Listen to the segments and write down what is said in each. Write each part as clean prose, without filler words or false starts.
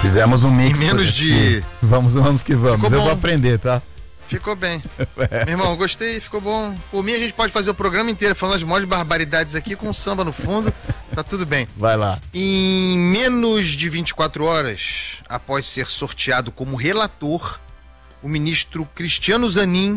Fizemos um mix. Em menos de... Vamos que vamos. Ficou Eu bom. vou aprender, tá? Ficou bem. Meu irmão, gostei, ficou bom. Por mim, a gente pode fazer o programa inteiro falando as maiores barbaridades aqui com samba no fundo. Tá tudo bem. Vai lá. Em menos de 24 horas, após ser sorteado como relator, o ministro Cristiano Zanin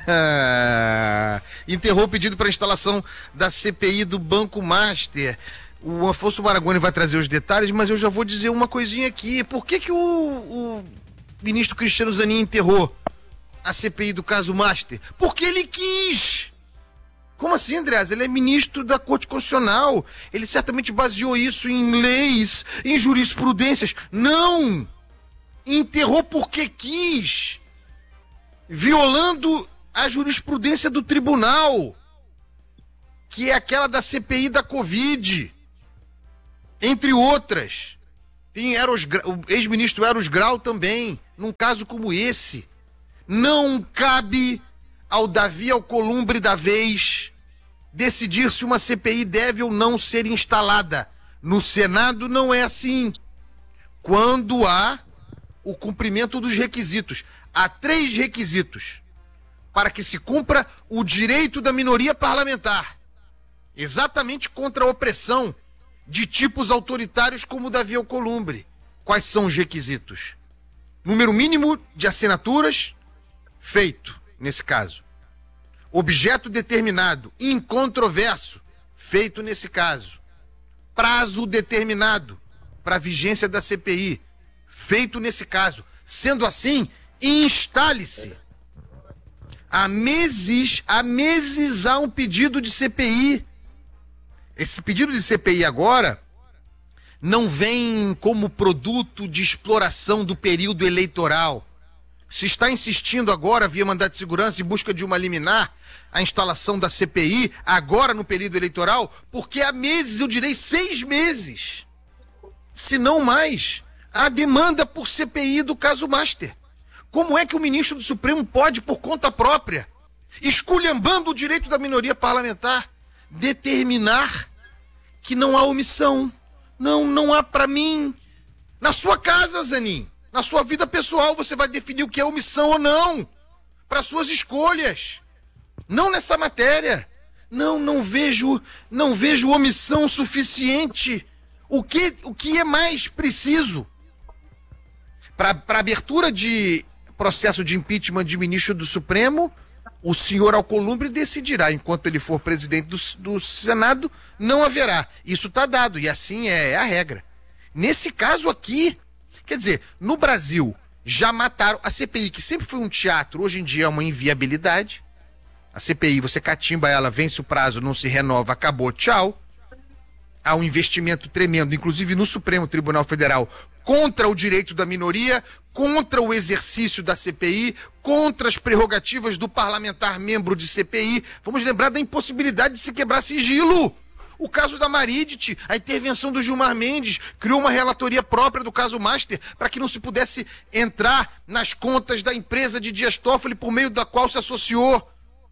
enterrou o pedido para a instalação da CPI do Banco Master. O Afonso Maragoni vai trazer os detalhes, mas eu já vou dizer uma coisinha aqui. Por que o ministro Cristiano Zanin enterrou a CPI do caso Master? Porque ele quis. Como assim, Andreas? Ele é ministro da Corte Constitucional. Ele certamente baseou isso em leis, em jurisprudências. Não! Enterrou porque quis. Violando a jurisprudência do tribunal, que é aquela da CPI da Covid, entre outras. Tem o ex-ministro Eros Grau também, num caso como esse. Não cabe ao Davi Alcolumbre da vez decidir se uma CPI deve ou não ser instalada. No Senado não é assim. Quando há o cumprimento dos requisitos. Há 3 requisitos para que se cumpra o direito da minoria parlamentar. Exatamente contra a opressão de tipos autoritários como o Davi Alcolumbre. Quais são os requisitos? Número mínimo de assinaturas, feito, nesse caso. Objeto determinado, incontroverso, feito nesse caso. Prazo determinado para a vigência da CPI, feito nesse caso. Sendo assim, instale-se. Há meses há um pedido de CPI. Esse pedido de CPI agora não vem como produto de exploração do período eleitoral. Se está insistindo agora, via mandato de segurança, em busca de uma liminar, a instalação da CPI, agora no período eleitoral, porque há meses, eu direi 6 meses, se não mais, a demanda por CPI do caso Master. Como é que o ministro do Supremo pode, por conta própria, esculhambando o direito da minoria parlamentar, determinar que não há omissão? Não há para mim. Na sua casa, Zanin, na sua vida pessoal, você vai definir o que é omissão ou não, para suas escolhas. Não nessa matéria. Não vejo omissão suficiente. O que é mais preciso para abertura de processo de impeachment de ministro do Supremo? O senhor Alcolumbre decidirá. Enquanto ele for presidente do Senado, não haverá. Isso está dado, e assim é a regra. Nesse caso aqui, quer dizer, no Brasil, já mataram a CPI, que sempre foi um teatro, hoje em dia é uma inviabilidade. A CPI, você catimba ela, vence o prazo, não se renova, acabou, tchau. Há um investimento tremendo, inclusive no Supremo Tribunal Federal, contra o direito da minoria, contra o exercício da CPI, contra as prerrogativas do parlamentar membro de CPI. Vamos lembrar da impossibilidade de se quebrar sigilo. O caso da Maridice, a intervenção do Gilmar Mendes, criou uma relatoria própria do caso Master para que não se pudesse entrar nas contas da empresa de Dias Toffoli, por meio da qual se associou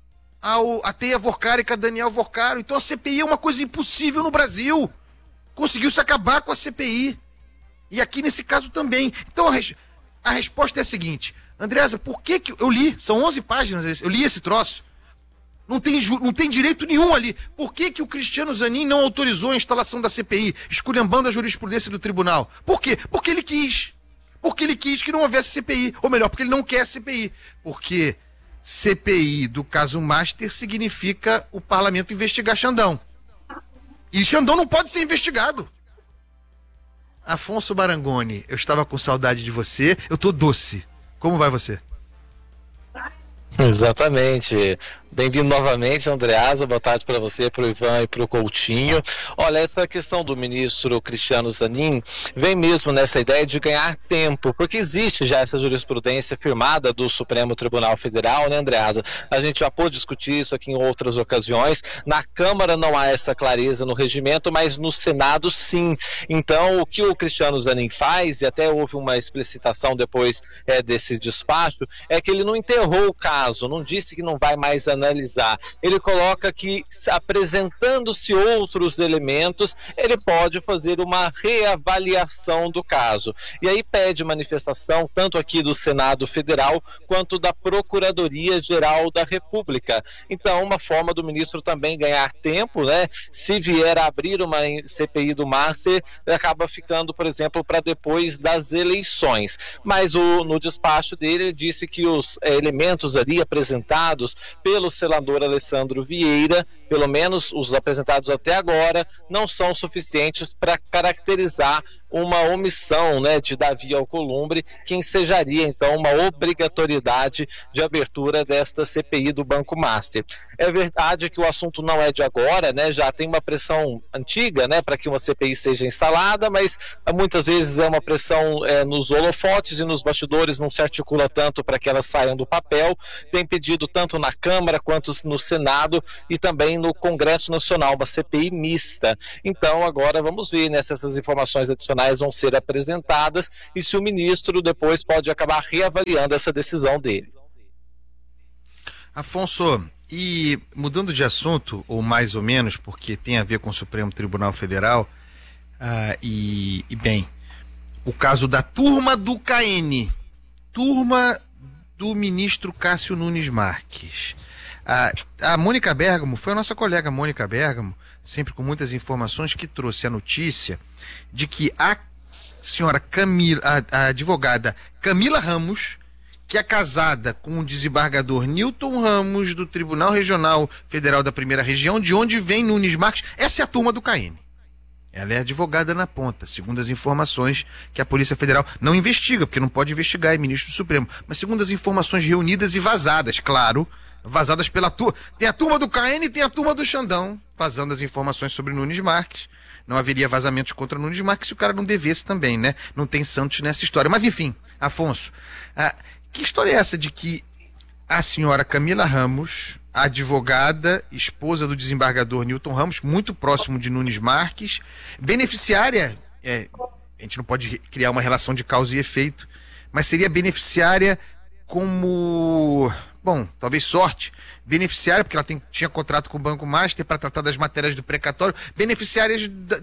a Teia Vorcárica, Daniel Vorcaro. Então a CPI é uma coisa impossível no Brasil. Conseguiu-se acabar com a CPI. E aqui nesse caso também. Então a resposta é a seguinte: Andreasa, por que eu li? São 11 páginas, eu li esse troço. Não tem direito nenhum ali. Por que o Cristiano Zanin não autorizou a instalação da CPI, esculhambando a jurisprudência do tribunal? Por quê? Porque ele quis. Porque ele quis que não houvesse CPI. Ou melhor, porque ele não quer CPI. Porque CPI do caso Master significa o parlamento investigar Xandão. E Xandão não pode ser investigado. Afonso Marangoni, eu estava com saudade de você. Eu tô doce. Como vai você? Exatamente. Bem-vindo novamente, Andreasa. Boa tarde para você, para o Ivan e para o Coutinho. Olha, essa questão do ministro Cristiano Zanin vem mesmo nessa ideia de ganhar tempo, porque existe já essa jurisprudência firmada do Supremo Tribunal Federal, né, Andreasa? A gente já pôde discutir isso aqui em outras ocasiões. Na Câmara não há essa clareza no regimento, mas no Senado sim. Então, o que o Cristiano Zanin faz, e até houve uma explicitação depois desse despacho, é que ele não enterrou o caso, não disse que não vai mais analisar. Ele coloca que, apresentando-se outros elementos, ele pode fazer uma reavaliação do caso. E aí pede manifestação tanto aqui do Senado Federal quanto da Procuradoria-Geral da República. Então, uma forma do ministro também ganhar tempo, né? Se vier a abrir uma CPI do Master, acaba ficando, por exemplo, para depois das eleições. Mas no despacho dele, ele disse que os elementos ali apresentados pelo senador Alessandro Vieira, pelo menos os apresentados até agora, não são suficientes para caracterizar uma omissão, né, de Davi Alcolumbre, que ensejaria então uma obrigatoriedade de abertura desta CPI do Banco Master. É verdade que o assunto não é de agora, né, já tem uma pressão antiga, né, para que uma CPI seja instalada, mas muitas vezes é uma pressão nos holofotes e nos bastidores, não se articula tanto para que elas saiam do papel. Tem pedido tanto na Câmara quanto no Senado e também no Congresso Nacional, uma CPI mista. Então agora vamos ver, né, se essas informações adicionais vão ser apresentadas e se o ministro depois pode acabar reavaliando essa decisão dele. Afonso, e mudando de assunto, ou mais ou menos, porque tem a ver com o Supremo Tribunal Federal, bem, o caso da turma do CAN, turma do ministro Cássio Nunes Marques. A Mônica Bergamo, foi a nossa colega Mônica Bergamo, sempre com muitas informações, que trouxe a notícia de que a senhora Camila, a advogada Camila Ramos, que é casada com o desembargador Newton Ramos, do Tribunal Regional Federal da Primeira Região, de onde vem Nunes Marques, essa é a turma do CAN. Ela é advogada na ponta, segundo as informações que a Polícia Federal não investiga, porque não pode investigar, é ministro do Supremo, mas segundo as informações reunidas e vazadas, claro, vazadas pela turma. Tem a turma do CAN e tem a turma do Xandão, vazando as informações sobre Nunes Marques. Não haveria vazamentos contra Nunes Marques se o cara não devesse também, né? Não tem santos nessa história. Mas enfim, Afonso, que história é essa de que a senhora Camila Ramos, advogada, esposa do desembargador Newton Ramos, muito próximo de Nunes Marques, beneficiária, a gente não pode criar uma relação de causa e efeito, mas seria beneficiária como, bom, talvez sorte, beneficiária, porque ela tinha contrato com o Banco Master para tratar das matérias do precatório, beneficiárias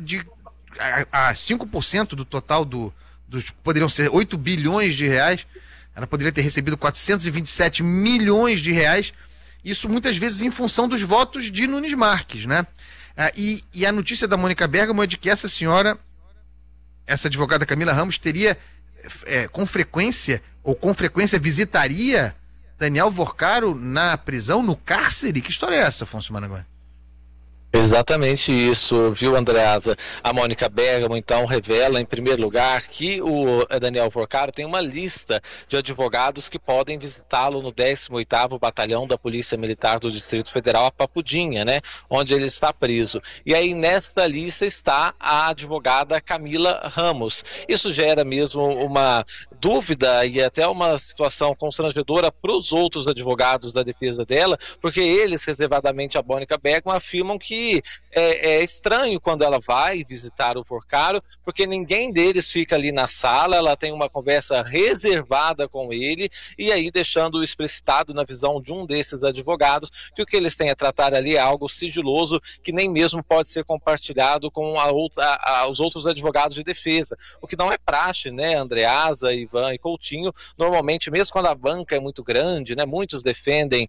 a 5% do total dos poderiam ser 8 bilhões de reais, ela poderia ter recebido 427 milhões de reais, isso muitas vezes em função dos votos de Nunes Marques, né? E a notícia da Mônica Bergamo é de que essa senhora, essa advogada Camila Ramos, teria com frequência visitaria Daniel Vorcaro na prisão, no cárcere? Que história é essa, Afonso Managuá? Exatamente isso, viu, Andreasa? A Mônica Bergamo, então, revela, em primeiro lugar, que o Daniel Vorcaro tem uma lista de advogados que podem visitá-lo no 18º Batalhão da Polícia Militar do Distrito Federal, a Papudinha, né, onde ele está preso. E aí, nesta lista está a advogada Camila Ramos. Isso gera mesmo uma dúvida e até uma situação constrangedora para os outros advogados da defesa dela, porque eles, reservadamente a Mônica Bergamo, afirmam que é estranho quando ela vai visitar o Vorcaro, porque ninguém deles fica ali na sala, ela tem uma conversa reservada com ele, e aí deixando explicitado na visão de um desses advogados que o que eles têm a tratar ali é algo sigiloso, que nem mesmo pode ser compartilhado com os outros advogados de defesa, o que não é praxe, né, Andreasa, Ivan e Coutinho. Normalmente, mesmo quando a banca é muito grande, né, muitos defendem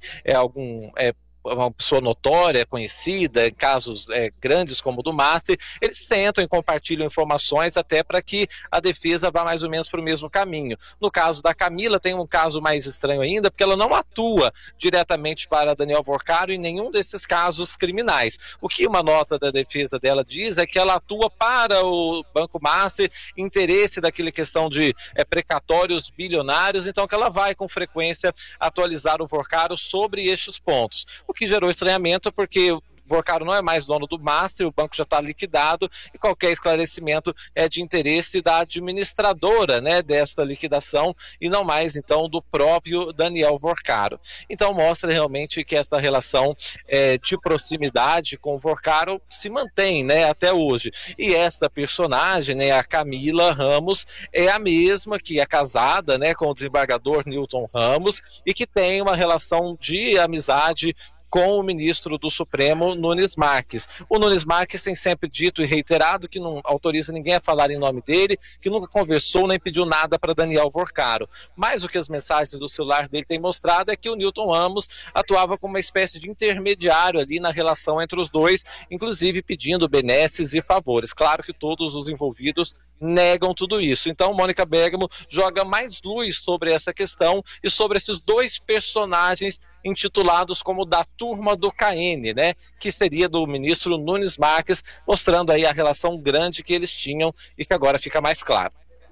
uma pessoa notória, conhecida, em casos grandes como o do Master, eles sentam e compartilham informações até para que a defesa vá mais ou menos para o mesmo caminho. No caso da Camila, tem um caso mais estranho ainda, porque ela não atua diretamente para Daniel Vorcaro em nenhum desses casos criminais. O que uma nota da defesa dela diz é que ela atua para o Banco Master, interesse daquela questão de precatórios bilionários, então que ela vai com frequência atualizar o Vorcaro sobre estes pontos. O que gerou estranhamento porque o Vorcaro não é mais dono do Master, o banco já está liquidado e qualquer esclarecimento é de interesse da administradora, né, desta liquidação e não mais então do próprio Daniel Vorcaro. Então mostra realmente que esta relação de proximidade com o Vorcaro se mantém, né, até hoje. E esta personagem, né, a Camila Ramos, é a mesma que é casada, né, com o desembargador Newton Ramos e que tem uma relação de amizade com o ministro do Supremo, Nunes Marques. O Nunes Marques tem sempre dito e reiterado que não autoriza ninguém a falar em nome dele, que nunca conversou nem pediu nada para Daniel Vorcaro. Mas o que as mensagens do celular dele têm mostrado é que o Newton Ramos atuava como uma espécie de intermediário ali na relação entre os dois, inclusive pedindo benesses e favores. Claro que todos os envolvidos negam tudo isso. Então, Mônica Bergamo joga mais luz sobre essa questão e sobre esses dois personagens intitulados como da turma do KN, né? Que seria do ministro Nunes Marques, mostrando aí a relação grande que eles tinham e que agora fica mais claro.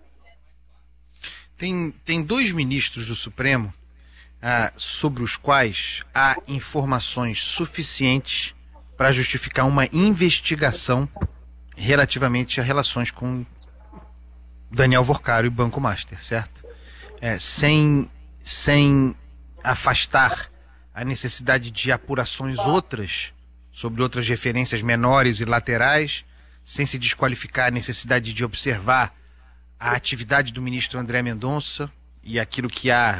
Tem dois ministros do Supremo sobre os quais há informações suficientes para justificar uma investigação relativamente a relações com Daniel Vorcaro e Banco Master, certo? Sem afastar a necessidade de apurações outras sobre outras referências menores e laterais, sem se desqualificar a necessidade de observar a atividade do ministro André Mendonça e aquilo que há